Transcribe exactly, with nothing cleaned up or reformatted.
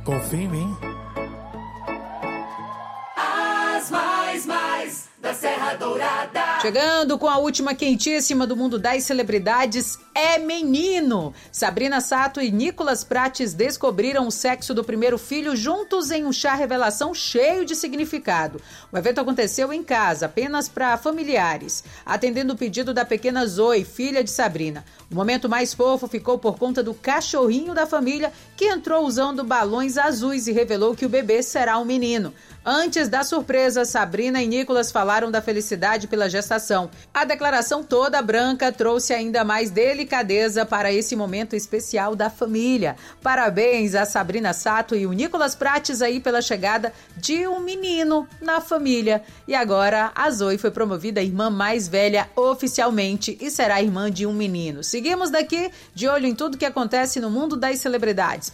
Confia em mim. As mais, mais da Serra Dourada. Chegando com a última quentíssima do mundo das celebridades, é menino! Sabrina Sato e Nicolas Prates descobriram o sexo do primeiro filho juntos em um chá revelação cheio de significado. O evento aconteceu em casa, apenas para familiares, atendendo o pedido da pequena Zoe, filha de Sabrina. O momento mais fofo ficou por conta do cachorrinho da família, que entrou usando balões azuis e revelou que o bebê será um menino. Antes da surpresa, Sabrina e Nicolas falaram da felicidade pela gestação. A declaração toda branca trouxe ainda mais delicadeza para esse momento especial da família. Parabéns a Sabrina Sato e o Nicolas Prates aí pela chegada de um menino na família. E agora a Zoe foi promovida a irmã mais velha oficialmente e será irmã de um menino. Seguimos daqui de olho em tudo que acontece no mundo das celebridades.